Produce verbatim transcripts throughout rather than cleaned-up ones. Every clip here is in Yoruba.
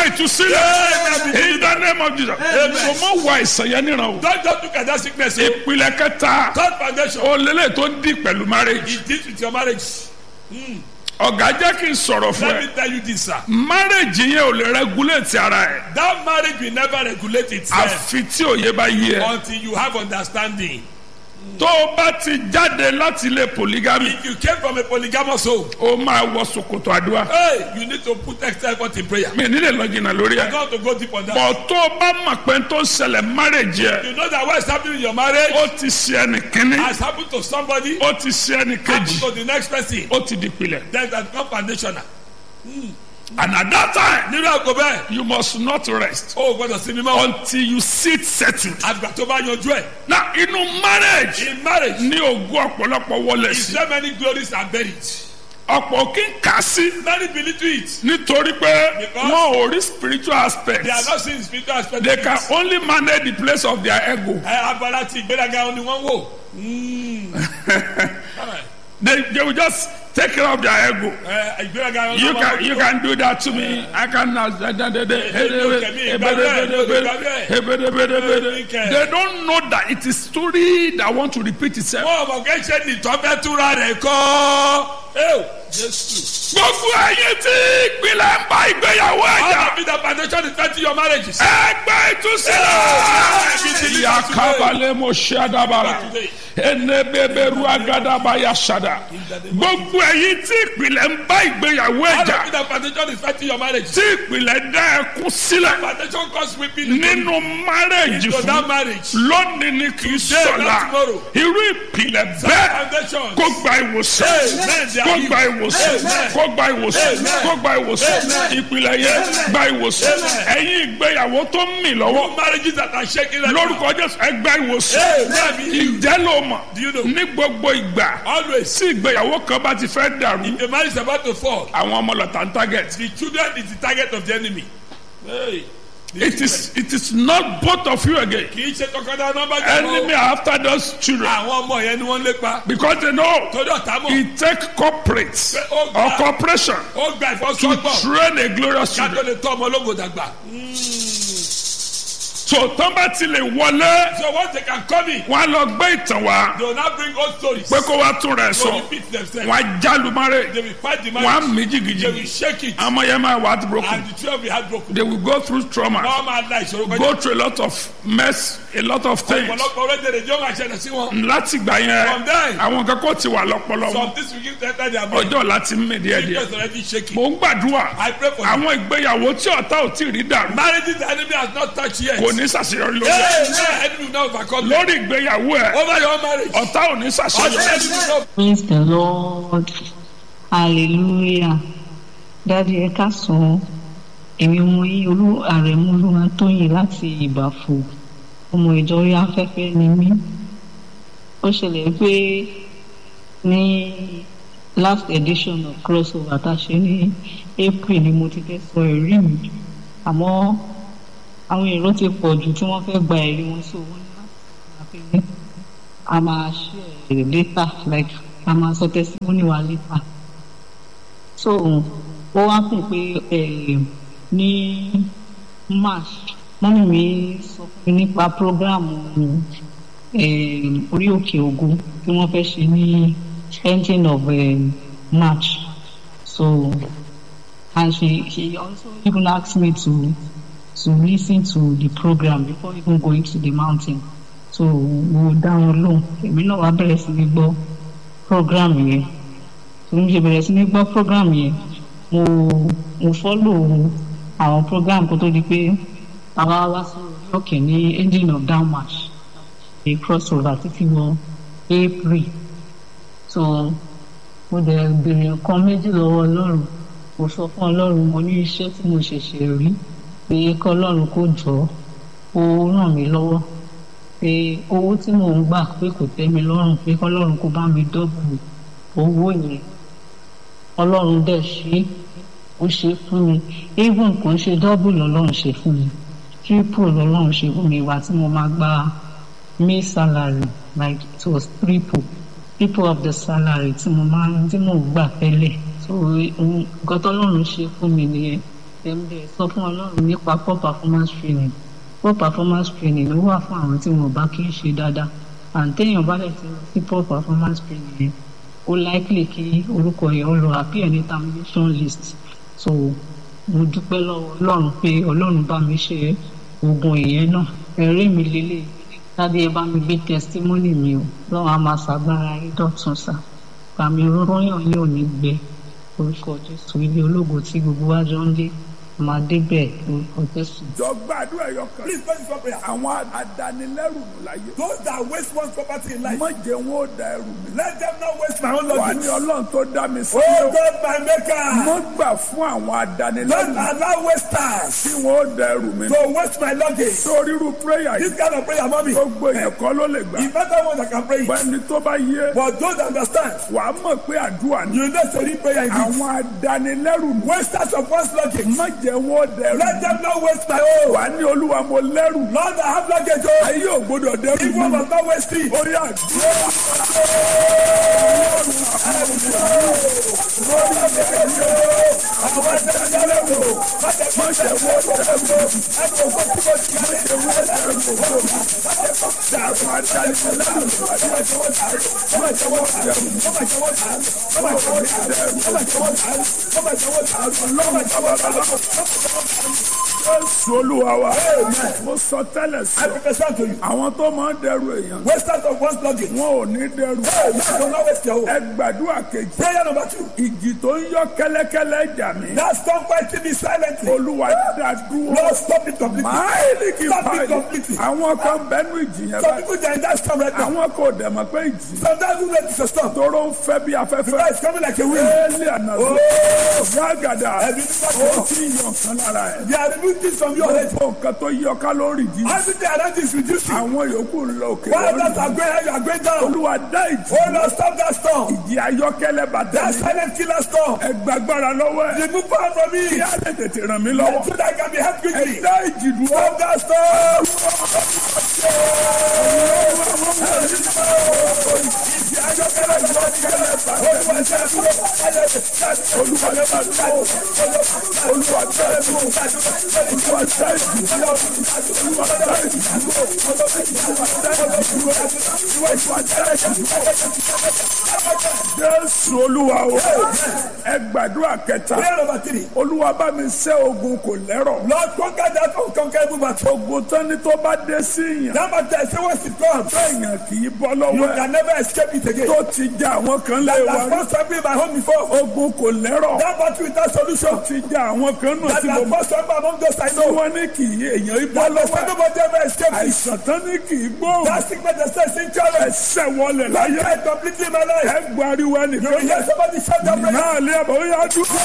ìtúsílẹ̀ in the name of Jesus. so mọ wá ìsànyẹ níran o. Don't just look at that sickness. ìpìlẹ̀ kẹta Third foundation. o lélẹ̀ tó ń di pẹ̀lú marriage. It deals with your marriage. ọ̀gá jẹ́ kí n sọ̀rọ̀ fún Let me ẹ. tell you this, sir. marriage yẹn ò lè regulate ara ẹ̀. That marriage will never regulate itself àfi tí òye bá yé ẹ. until you have understanding. tó o bá ti jáde láti ilé polygamy If you came from a polygamous home, o máa wọ ṣòkòtò àdúrà. hey, you need to put extra effort in prayer. mi nílẹ̀ lọ jìnnà lórí I ẹ̀. don't want to go deep on that. bọ̀ tó o bá mọ̀ pé tó ń ṣẹlẹ̀ marriage yẹ You know that what is happening in your marriage ó ti ṣe ẹnì kínní has happened to somebody, ó ti ṣe ẹnì happened kejì to the next person. ó ti di pilẹ̀. Then that become foundational. and at that time Nínú àgọ́ bẹ́ẹ̀, you must not rest o ò gbọ́dọ̀ sinmi mọ́. until you sit settled. Àgbà tó bá yanjú ẹ̀. na inú marriage In marriage, ní ogún ọ̀pọ̀lọpọ̀ wọlé is sí. there many glories are buried? ọ̀pọ̀ kí n kà á sí Many believe to it. nítorí pé Because wọn ò rí spiritual aspect. They are not seeing spiritual aspect. they of can it. only manage the place of their ego. Ẹ abala ti ìgbéraga ni wọ́n wò. Mm. Alright. they they will just take care of their ego. Ẹ ìgbéraga ni you wọ́n can wò. you can do that to me I can now. they don't know that it is story that want to repeat itself. Wọ́n mọ̀ kẹ́ ṣe ní ìtọ́fẹ́ túra rẹ̀ kọ́. Ẹ Jésù. gbogbo ẹ̀yin tí ìpìlẹ̀ ń bá ìgbéyàwó All ẹ̀jà of you that foundation is thirty your marriages. ẹgbẹ́ ìtúsílẹ̀ yakabalẹ̀ mo ṣe àdàbàrà ẹnẹ́bẹ̀bẹ̀rù àgàdàbàyà ṣàdà gbogbo ẹ̀yin tí ìpìlẹ̀ ń bá ìgbéyàwó All ẹ̀jà of you that foundation is thirty your marriages. tí ìpìlẹ̀ dá ẹkún sílẹ̀ Foundation cause weeping nínú márẹ̀jì into fún that marriage. lónìí ni kì í sọ̀la irú ìpìlẹ̀ bẹ́ẹ̀ Foundation. kó gba ìwòsàn kó gba ìwòsàn kó gba ìwòsàn kó gba ìwòsàn ìpìlẹ̀ yẹn gba ìwòsàn ẹ̀yin ìgbéyàwó tó ń mì lọ́wọ́ Marriages that are shaking right now. lórúkọ Jésù ẹ gba ìwòsàn ìjẹ́ ló mọ̀ Do you know? ní gbogbo ìgbà Always. tí ìgbéyàwó kan bá ti fẹ́ dàrú If the marriage is about to fall, àwọn ọmọ lọ́tà ń target. the children is the target of the enemy. Hey. The It is it is not both of you again. Kì í ṣe tọkọtaya nọ́mbà Enemy are after those children àwọn ọmọ yẹn ni wọ́n ń lépa. because they know Torí ọ̀tá mọ̀. it take corporates or corporation Ó gba to ìfọ́sọ́gbọ̀n. train a glorious Ká tó children. lè tọ́ ọmọ ológo dàgbà. So tán bá ti lè wọlé So once they can come in, wọn á lọ gbé ìtàn wá they will now bring old stories. pé kó wá tún rẹ̀ They will sọ repeat themselves. wọn á jálùmárè They will fight the wọn á marriage. mí They will jìgìjìgì shake it. àmọ́ yẹn máa wà á broken. And the children will be heartbroken. They will go through trauma, Wọ́n máa la ìṣòro kọjá. go through a lot of mess, a lot of things. Ọ̀pọ̀lọpọ̀ orílẹ̀-èdè yóò máa ṣẹlẹ̀ sí wọn. láti gbà From yẹn there, àwọn kan kò ti wà lọ́pọlọ some wọn things will give them time their brain. ọjọ́ láti mí díẹ̀díẹ̀. Because already shaking. mo ń gbàdúrà I pray for you. àwọn ìgbéyàwó tí ọ̀tá ò tí ì rí dàrú Marriages the enemy has not touched yet. kò ní ṣàṣeyọrí lórí Hey, ẹ̀. hey, enemy will not overcome them. lórí ìgbéyàwó ẹ̀ Over your marriage. ọ̀tá ò ní Ọ̀tá ṣàṣeyọrí. enemy will not. Praise the Lord. Hallelujah. Dájú ẹ ká sọ èmi ọmọ yín olú àrẹ̀mú olúwa tóyìn láti ìbàfò ọmọ ìjọ orí afẹ́fẹ́ ni mí. Ó ṣẹlẹ̀ pé ní last edition of crossover tá a ṣe ní April ni mo ti fẹ́ sọ ẹ̀rí mi àmọ́ àwọn èrò ti pọ̀ jù tí wọ́n fẹ́ gba ẹ̀rí wọn sí owó ńlá àfi a máa share later like a máa sọ testimony wa later. So ó wá kùn pé eh, ní March mọ́mí mi sọ fún mi nípa program eh, orí òkè ògo tí wọ́n fẹ́ ṣe ní ending of eh, March. So and she she also even asked me to to listen to the program before even going to the mountain. So mo dá wọn lóhùn èmi náà wá bẹ̀rẹ̀ sí ní gbọ́ program yẹn tó ń ṣe bẹ̀rẹ̀ sí ní gbọ́ program yẹn mo mo follow àwọn program kó tó di pé àwa wá sí orí òkè ní ending of down march a crossover títí wọ April. So mo dẹ̀ béèrè nǹkan méjì lọ́wọ́ Ọlọ́run mo sọ fún Ọlọ́run mo ní iṣẹ́ tí mo ṣẹ̀ṣẹ̀ rí pé kọ́ Ọlọ́run kó jọ ó ràn mí lọ́wọ́ pé owó tí mò ń gbà pé kò tẹ́ mi lọ́rùn pé kọ́ Ọlọ́run kó bá mi dọ́bù owó yẹn Ọlọ́run dẹ̀ ṣe ó ṣe fún mi even kò ń ṣe dọ́bù lọ́lọ́run ṣe fún mi triple lọ́lọ́run ṣe fún mi ìwà tí mo máa gba May salary like it was triple triple of the salary tí mo máa tí mo gbà tẹ́lẹ̀ so nǹkan tọ́lọ́run ṣe fún mi nìyẹn ẹ̀mdẹ̀ sọ fún ọlọ́run nípa poor performance training poor performance training ló wà fún àwọn tí wọn bá kí ń ṣe dáadáa àǹtẹ̀yìn bá dẹ̀ ti lọ sí poor performance training yẹn ó likely kí orúkọ yẹn ó lọ appear ní termination list so mo dúpẹ́ lọ́wọ́ ọlọ́run pé ọlọ́run bá mi ṣe oògùn ìyẹn náà ẹ̀rí mi lélẹ̀ tàbí ẹ bá mi gbé testimony mi o lọ́wọ́ a máa ṣàgbára yín dọ̀tun sá pàmì rọ́yàn yóò ní gbẹ orúkọ jésù ilé ológo tí gbogbo wa jọ ń lé máa débẹ̀ orúkọ jésù. jọ gbàdúrà ẹyọ kan. Please pray for prayer. àwọn adanilẹ́rù nù láyé. Those that waste one's property in life, má jẹ́ wọn ó da ẹrù mi. let them not waste my own wà luggage. ní ọlọ́run tó dá mi sí. Oh God, my maker, mo gbà fún àwọn don't adanilẹ́rù allow wasters tí wọn ó da ẹrù mi. to waste my luggage. sórí irú prayer This yìí kind of prayer, mommy, gbogbo èèyàn kọ́ ló lè gbà. if better one that can pray it. bẹ́ẹ̀ni tó bá yé But those that understand, wà á mọ̀ pé àdúrà ni. you know to read prayer in this. àwọn adanilẹ́rù nù. Wasters of one's luggage, má jẹ́ wọn ó da ẹrù let mi. them not waste my own. wà á ní olúwa mo lẹ́rù. Lord, I have luggage, oh, ayé ò gbọdọ̀ dẹ́rù if one mi. must not waste it. ó yà dúró. Jésù Olúwa wa. Mo sọ tẹ́lẹ̀ I sí. prophesy to you. Àwọn tó máa ń dẹrù èèyàn. Wasters of one's luggage, Wọn ò ní dẹrù. hey, you don't not waste your own. Ẹ gbàdúrà kejì. Prayer number two. Ìjì tó ń yọ kẹ́lẹ́kẹ́lẹ́ jà mí. That stop fighting me silently. Olúwa dá dúró. Lord, stop it completely. Máìlì kì í Stop it báyìí. completely. Àwọn kan bẹ́nu ìjì yẹn Some báyìí. people they are in that storm right now. Àwọn kò dẹ̀ mọ̀ pé ìjì. Sometimes we wait to storm. Tóró ń fẹ́ bí The afẹ́fẹ́. guy is coming like a wind. Éèlì àná Oh. Rágàdà. Ẹbí nígbà Ó tó. ti yàn kan lára ẹ̀. They are removing things from your head. Gbogbo nǹkan tó yọ kálórì jí. Everything around you is reducing. Àwọn yòókù ń lọ òkè While lórí. others are going high, you are going down. Olúwa dá ìjì. Oh Lord, stop that storm. Ìjì ayọ́kẹ́lẹ́ bàtà That mi. silent killer storm. Ẹ gbàgbára lọ́wọ́ ẹ̀. Remove power from me. Kí á lè tètè ràn mí lọ́wọ́. So that I can be helped quickly. Ẹ dá ìjì dúró. Stop that storm. Jésù Olúwa o. Ẹ gbàdúrà kẹta. Prayer number three. Olúwa bá mi ṣẹ́ ogun kò lẹ́rọ̀. Lord, conquer that unconquerable battle. Ogun tán ni tó bá dé sí yàn. That battle, say once it comes, Èèyàn kì í bọ́ you lọ́wọ́ ẹ̀. can never escape it again. Tó ti já àwọn kan lé wa That's rí. first time in my home before. Ogun kò lẹ́rọ̀. That battle without solution. Ti já àwọn kan náà That tí mo has mọ̀. first time among those I Tí know. wọ́n ní kì í èèyàn í bọ́ That lọ́wọ́ person ẹ̀. nobody ever escape it. Àìsàn tán ní kì í gbóhùn. That sickness that says in challenge. Ẹsẹ̀ wọlé láyé. That completely in my life. Ẹ gbariwo You ẹnìkan. will hear somebody shout that prayer. Náà lé àbọ̀ ó yá dúró.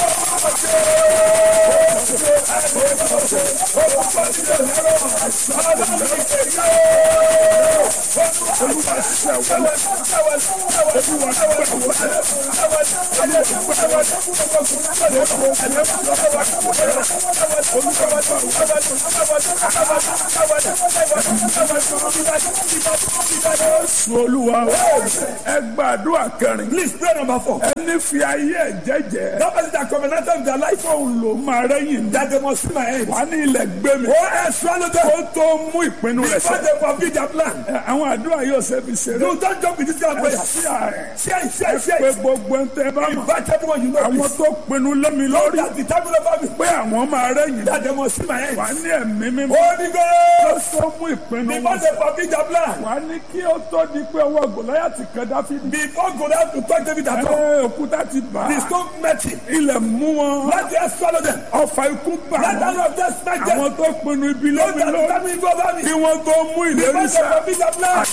Jésù Olúwa o. Ẹ gbàdúrà kẹrin. Please pray number four. Ẹni fi ayé ẹ̀ jẹ́jẹ́. That person that covenanted with their life, Fóun ló máa rẹ́yìn ní. that they must see my hand. Wà ní ilẹ̀ gbé mi. Oh, and swallow them. Ó tó mú ìpinnu rẹ̀ Before sẹ́. they forbid their plan. Ẹ, Àwọn àdúrà yóò ṣe fi ṣeré. You don't jump with this kind of Ẹ prayer. sí ààrẹ. Share it, share it, share Pé it. gbogbo ń tẹ bá mọ̀. Invite everyone you know. Àwọn Please. tó pinnu lẹ́mi lórí. That the time over me. Pé àwọn máa rẹ́yìn. That they must see my hand. Wà ní ẹ̀mí mímọ́. Holy Ó Ghost. tó mú ìpinnu Before wọn. they forbid their plan. Wà ní kí ó tó di pé ọwọ́ Gòláyátì kan Dáfídì. Before Goliath to touch David at all. Ẹ òkúta ti bà The á. stone met him. Ilẹ̀ mú wọn. Let them swallow them. Ọfà ikú bà Let them wọ́n. of them smack them. Àwọn tó pinnu ibi Those lẹ́mi that lórí. determine to over me. Kí wọ́n tó mú ìlérí Before they sẹ́. forbid their plan.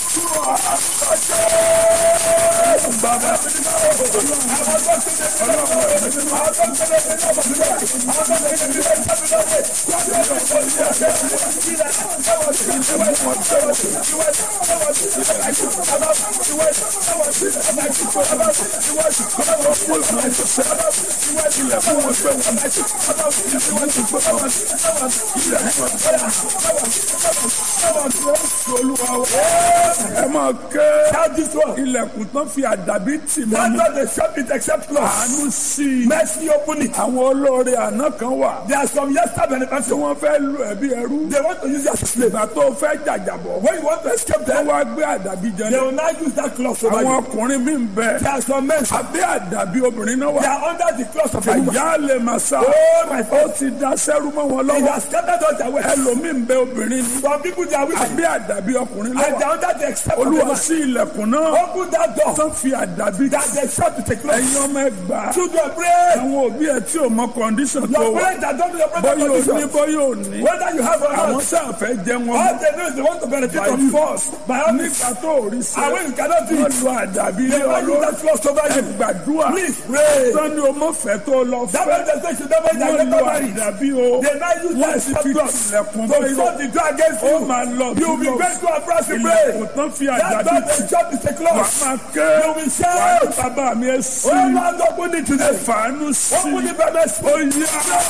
ẹ máa ké ilẹ̀kùn tán fi àdàbí tì mọ́ mi. That's not the shop it except close. àánú sí i. Mercy open it. àwọn olóore àná kan wà. There are some yesterday tí benefactors. wọ́n fẹ́ lu ẹbí ẹrú. They want to use you as a slave. ìgbà tó fẹ́ jàjàbọ̀. When you want to escape wọ́n them, wá gbé àdàbí jẹ they náà. will not use that cloth over àwọn you. ọkùnrin mi ń bẹ. There are some men. abẹ́ àdàbí obìnrin náà They wà. are under the cloth of a woman. àyà lè máa sá. Oh my ó God. ti da sẹ́rú mọ́ wọn They lọ́wọ́. have scattered all their wealth. ẹlòmíì ń bẹ obìnrin ni. Some people they are women. abẹ́ àdàbí ọkùnrin And they lọ́wọ́. are under the except of a olúwa man. sí ilẹ̀kùn náà. Open that door. tán fi àdàbí. That they shut to take close. ẹ̀yin ọmọ ẹgbàá. Children pray. àwọn òbí ẹ tí ò mọ kọ́ndíṣàn tó Your wà. parents that don't do your bọ́yọ̀ present ní condition. bọ́yọ̀ ní. Whether you have or àwọn not. sáà fẹ́ jẹ wọn. All they know is they want to benefit by from you. force. By all means. nígbà tó rí sí. And when you cannot do wọ́n it, lu àdàbí they lé want you ọlọ́run. that close over you. gbàdúrà. Please pray. sani o mọ fẹ́ tó lọ That fẹ́. man just say should never wọ́n get lu married. àdàbí o. They now use wọ́n that sì step fi close tilẹ̀kùn to bọ́yọ̀. shut the door against ó you. máa lọ You will be lọ. going to a price to pray. ilẹ̀kùn tán fi That àdàbí door tì. they shut is a wà close. á máa ké. You will wà á shout. ní bàbá mi ẹ sí. Oh Lord, open it today. fàánú sí. Open the brother ó yá. ọlọ́run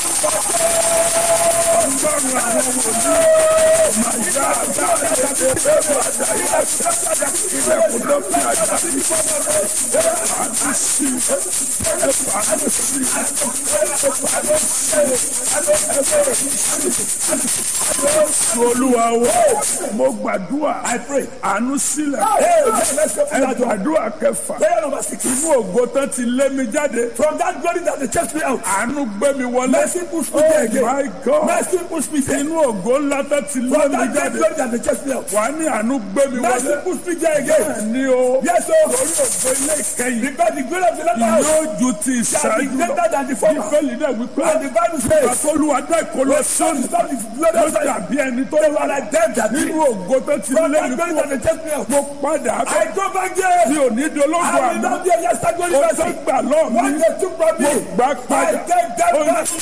àwọn wòlíì. màá yá àdáyé ẹ̀rọ àdáyé ilẹ̀kùn tó fi àdàbí. fàánú sí. ẹ fàánú sí. ẹ fàánú sí. olúwa wo mo gbàdúrà. I pray. àánú sílẹ̀. Hey, let's go for ẹ that door. gbàdúrà kẹfà. Prayer number six. inú ògo tán ti lé mi jáde. From that glory that they chased me out. àánú gbé mi wọlé. Mercy push me there oh again. my God. Mercy push me there. inú ògo ńlá tán ti lé From mi that great jáde. glory that they chased me out. wà á ní àánú gbé mi Mercy wọlé. push me there again. ní o. Yes, sir. torí ògo ilé ìkẹyìn. Because the glory of the latter house yóò ju ti shall be ìṣáájú greater lọ. than the former. ìfẹ́lì náà wípé. And the Bible says, àtolúwadá ìkọlọ sọ́ọ̀nù. stop the glory ló of the dàbí ẹni tó They wà were like them that nínú did. ògo tó ti From lé that mi glory kú. that they chased me out. mo padà bọ̀. I go back there. mi ò ní dológun I will àná. not be a yesterday glory ó tó person. gbà lọ́ọ̀ mi. What they took from me, mo gbà I padà. take that Ó ní back.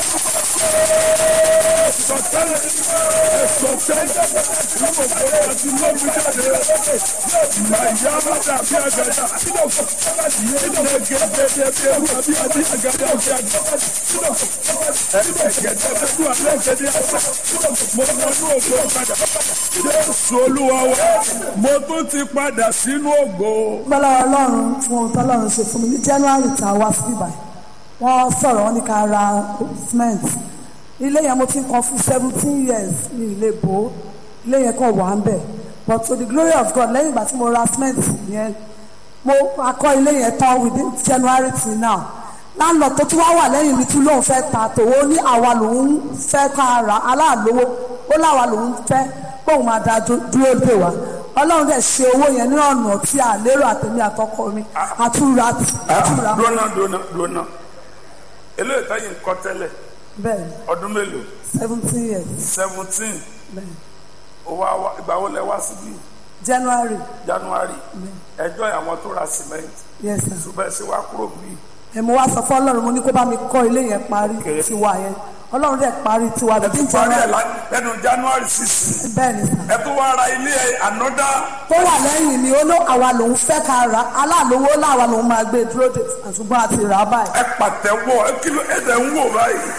sọtẹ́lẹ̀ sọtẹ́lẹ̀ lọ́wọ́ kọ́ àti lọ́wọ́ jáde. Màyà má dàbí àgàdà. Yé gẹ́gẹ́dẹ́ bí ewu àbí àbí àgàdà àbí àgàdà. Ẹ̀gẹ́dẹ́ bí ewu àbí àgàdà àbí. Mo wọnú ògo padà. Jésù Olúwa wa, mo tún ti padà sínú ògo. gbọ́dọ̀ ọlọ́run fún ohun tọ́lọ́run ṣe fún mi ní january tá a wá sí ibà wọ́n sọ̀rọ̀ wọn ní ká ra cement ilé yẹn mo ti ń kan fún seventeen years ní ilé bò ó ilé yẹn kàn wà ń bẹ̀ but to the glory of God lẹ́yìn ìgbà tí mo ra cement yẹn mo akọ́ ilé yẹn tán within january till now láńlọ tó tún wá wà lẹ́yìn mi tún lóun fẹ́ ta tòwó ní àwa lòun fẹ́ ká ra aláàlówó ó láwa lòun fẹ́ kóun máa da dúró dè wá ọlọ́run dẹ̀ ṣe owó yẹn ní ọ̀nà tí a lérò àtẹ̀mí àtọkọ mi àtúra àtúra Dúnà dúnà dúnà. Eléyìí táyì ń kọ́ tẹ́lẹ̀ bẹ́ẹ̀ ọdún mélòó? seventeen years seventeen. bẹ́ẹ̀ Owó àwa ìgbà wo lẹ wá síbí? january January. Ẹjọ́ àwọn tó ra cement. yes sir Ṣùgbọ́n ẹ ṣe wá kúrò bí. ẹ̀ mo wá sọ fún ọlọ́run mo ní kó bá mi kọ́ ilé yẹn parí Okay. tiwa yẹn ọlọ́run dẹ̀ parí tiwa Ẹ bíi tún parí ẹ̀ january lá- lẹ́nu January six. bẹ́ẹ̀ ni sir Ẹ tún wá ra ilé ẹ̀ ànọ́dá. tó wà lẹ́yìn mi ó ló àwa lòun fẹ́ ká ra aláàlówó láwa lòun máa gbé dúró dè ṣùgbọ́n àti rà á báyìí. Ẹ pàtẹ́wọ́ ẹ kí ló ẹ tẹ̀ ń wò báyìí.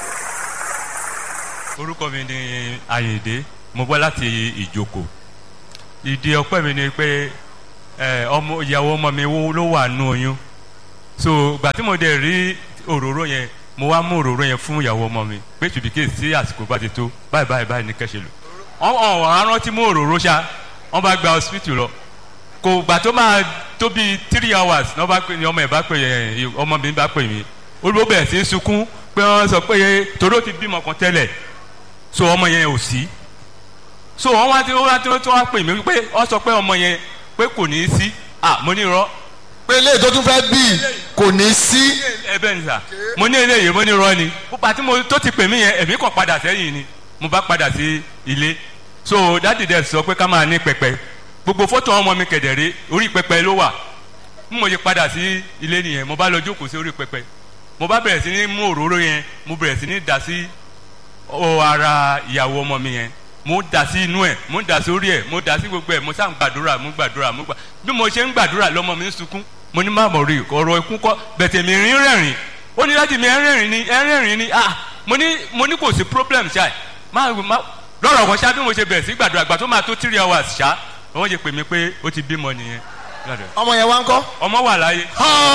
orúkọ mi ni Ayinde mo bọ́ láti Ìjòkò ìdí ọpẹ́ mi ni pé ẹ ọmọ ìyàwó ọmọ mi wo- ló wà nù oyún so gbà tí mo dẹ̀ rí òróró yẹn mo wá mú òróró yẹn fún ìyàwó ọmọ mi pé ṣùbíkè sí àsìkò bá ti tó báyìí báyìí báyìí ní kẹ́sẹ̀ lò wọ́n wọ́n rántí mú òróró ṣá wọ́n bá gba hospital lọ kò gbà tó máa tó bíi three hours ní wọ́n bá pè ní ọmọ ẹ̀ bá pè ẹ̀ ọmọ mi bá pè mí olùbó bẹ̀rẹ̀ sí í sunkún pé wọ́n sọ pé torí ó ti bímọ kan tẹ́lẹ̀ so ọmọ yẹn ò sí so wọ́n wá tí wọ́n wá tí wọ́n wá pè mí pé wọ́n sọ pé ọmọ yẹn pé kò ní í sí ah mo ní irọ́ pé ilé tó tún fẹ́ bí kò ní sí. ẹ bẹ́ẹ̀ ni sà mo ní eléyìí mo ní irọ́ ni púpà tí mo tó ti pè mí yẹn èmi kàn padà sẹ́yìn ni mo bá padà sí ilé so dáàdì dẹ̀ sọ pé ká máa ní pẹpẹ gbogbo fọ́tò ọmọ mi kẹ̀dẹ̀rẹ́ orí pẹpẹ ló wà n mo yẹ padà sí ilé nìyẹn mo bá lọ jókòó sí orí pẹpẹ mo bá bẹ̀rẹ̀ sí ní mú òróró yẹn mo bẹ̀rẹ̀ sí ní dà sí ọ ara ìyàwó ọmọ mi yẹn mo dà sí inú ẹ̀ mo dà sí orí ẹ̀ mo dà sí gbogbo ẹ̀ mo sá ń gbàdúrà mo gbàdúrà mo gbà bí mo ṣe ń gbàdúrà lọ́mọ mi ń sunkún mo ní má mọ̀ rí ọ̀rọ̀ ikú kọ́ bẹ̀tẹ̀ mi rín rẹ̀rìn ó ní láti mi ẹ̀ rẹ̀rìn ni ẹ̀ rẹ̀rìn ni ah mo ní mo ní kò sí problem ṣáà má má lọ́rọ̀ kan ṣá bí mo ṣe bẹ̀rẹ̀ sí gbàdúrà gbà tó máa tó three hours ṣá wọ́n ṣe pè mí pé ó ti bímọ nìyẹn. ọmọ yẹn wá ń kọ́. ọmọ wà láyé.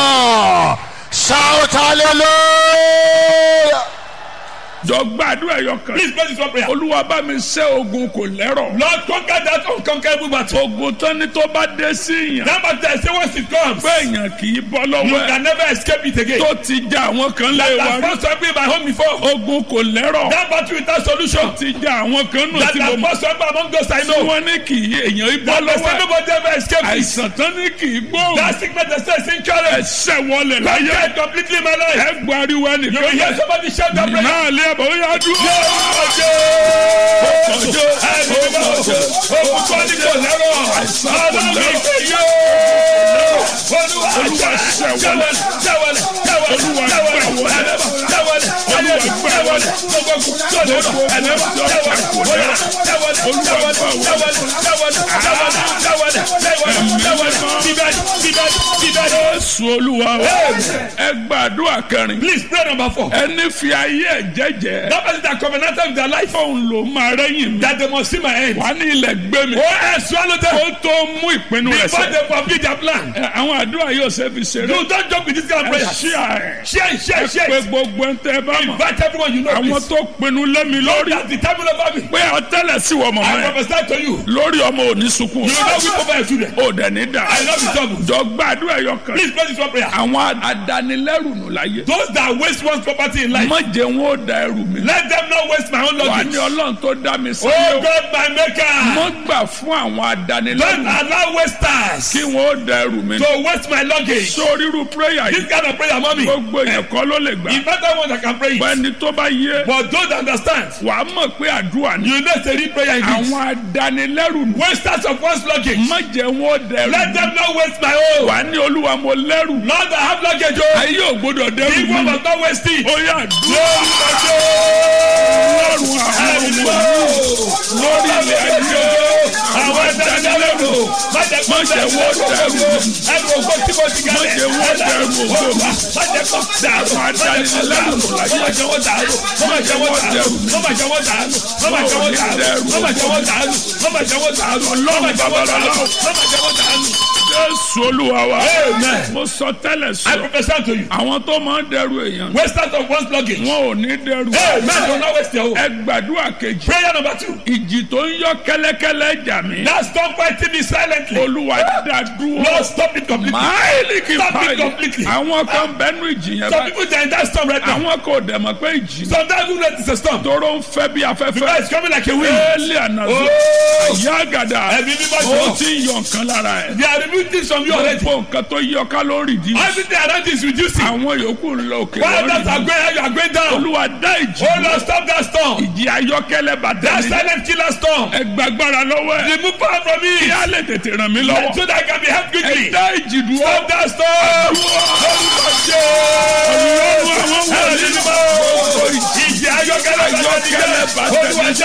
shout hallelujah. jọ gbàdúrà ẹyọ kan. Please pray this one prayer. olúwa bá mi ṣẹ́ ogun kò lẹ́rọ̀. Lord, conquer that unconquerable battle. ogun tán ní tó bá dé sí yàn. That battle, I say once it comes, pé èèyàn kì í bọ́ you lọ́wọ́ ẹ̀. can never escape it again. tó ti já àwọn kan lé That wa has rí. fought somebody in my home before. ogun kò lẹ́rọ̀. That battle without solution. ti já àwọn kan nù That tí mo has mọ̀. fought somebody among those I tí know. wọ́n ní kì í èèyàn í bọ́ That person lọ́wọ́ ẹ̀. nobody ever escape it. àìsàn tán ní kì í gbóhùn. That sickness that says incurable. ẹsẹ̀ wọlé láyé. Conquer it completely in my life. ẹ gbariwo You will hear ẹnìkan. somebody shout that prayer. náà lé àbọ̀ ó yá dúró. Jésù Olúwa wa. ẹ gbàdúrà kẹrin. Please pray number four. ẹni fi ayé ẹ jẹ́jẹ́. That person that covenanted with their life, fóun ló máa rẹ́yìn mi. that they must see my end. wà á ní ilẹ̀ gbé mi. Oh, I swallow them. ó tó mú ìpinnu rẹ̀ Before sẹ́. they complete their plan. Ẹ, àwọn àdúrà yóò ṣe fi ṣeré. You don't joke with this kind of ẹ prayer. ṣí àárẹ̀. Share it, share ẹ it, share pé it. gbogbo ń tẹ́ bá mọ̀. Invite everyone you know, àwọn please. tó pinnu lẹ́mi lórí. That's the time over me. pé ọtẹ́lẹ̀ sí wọ mọ̀mọ́ I yẹn. prophesy to you. lórí ọmọ òní sunkún. You will not weep over your children. ó dẹ̀ ní dà. I love you double. jọ gbàdúrà ẹyọ kan. Please pray this one prayer. àwọn adanilẹ́rù nù láyé. Those that waste one's property in life, má jẹ́ wọn ó da ẹrù mi. let them not waste my own wà á ní luggage. ọlọ́run tó dá mi sáyé Oh o. God, my maker. mo gbà fún àwọn adanilẹ́rù Don't allow wasters kí wọn ó da ẹrù mi. to waste my luggage. sóríru prayer This yìí kind of prayer, mommy. gbogbo èèyàn kọ́ ló lè gbà. It's not that one that can pray it. ẹni tó bá yé But those that understand, wà á mọ̀ pé àdúrà ni. you know it's a real prayer in this. àwọn adanilẹ́rù nù. Wasters of one's luggage. má jẹ́ wọn ó da ẹrù Let mi. them not waste my own. wà á ní olúwa mo lẹ́rù. Lord, I have luggage. Oh, ayé ò gbọdọ̀ dẹ́rù people mi. must not waste it. ó yà dúró. Lord, lọ́rùn àwọn ọmọ lórí ilẹ̀ ayé. àwọn adanilẹ́rù má jẹ́ kó má jẹ́ wọ́n dẹ́rù mi. ẹrù ògbó tí mo ti má gálẹ̀ jẹ́ wọ́n dẹ́rù ògbó mi. má jẹ́ kó dàrú àwọn adanilẹ́rù nù láyé. má jẹ́ wọ́n dàrú má jẹ́ wọ́n dàrú má jẹ́ wọ́n dàrú má jẹ́ wọ́n dàrú má jẹ́ wọ́n dàrú má jẹ́ wọ́n dàrú ọlọ́run babalọ́lá. má jẹ́ wọ́n dàrú. Jésù Olúwa wa. Amen. mo sọ tẹ́lẹ̀ I sọ. prophesy to you. àwọn tó máa ń dẹrù èèyàn. Wasters of one's luggage. wọn ò ní dẹrù. Amen. Do not waste your own. ẹ gbàdúrà kejì. Prayer number two. ìjì tó ń yọ kẹ́lẹ́kẹ́lẹ́ jà mí. Now stop fighting me silently. Olúwa dá dúró. Lord, stop it completely. máìlì kì í Stop it báyìí. completely. àwọn kan bẹnu ìjì yẹn Some báyìí. people they are in that storm right now. àwọn kò dẹ̀ mọ̀ pé ìjì. Sometimes we know it's a storm. tóró ń fẹ́ bí Because afẹ́fẹ́. it's coming like a wind. éèlì ànàzó. Oh. àyà àgàdà. Ẹ̀mí mímọ́ ó jọ. ti ń yọ nǹkan lára ẹ̀. They are removing things from you already. gbogbo nǹkan tó yọ kálórì dì. Everything around you is reducing. àwọn yòókù ń lọ òkè While lórí others are mi. going, you are going down. Olúwa dá ìjì. Oh Lord, stop that storm. ìjì ayọ́kẹ́lẹ́ bàtà That mi. silent killer storm. ẹ gbàgbára lọ́wọ́ ẹ̀. Remove power from me. kí á lè tètè ràn mí lọ́wọ́. So that I can be helped quickly. ẹ dá ìjì dúró. Stop that storm. Lórúkọ Jésù. Ọlọ́run àwọn Ẹ̀rọ wọ̀nyí. nínú bá o. Ìjì ayọ́kẹ́lẹ́ bàtà mi jẹ́. Olúwa jẹ́